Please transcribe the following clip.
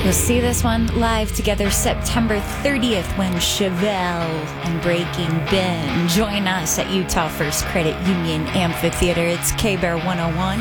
You'll see this one live together September 30th when Chevelle and Breaking Ben join us at Utah First Credit Union Amphitheater. It's K-Bear 101.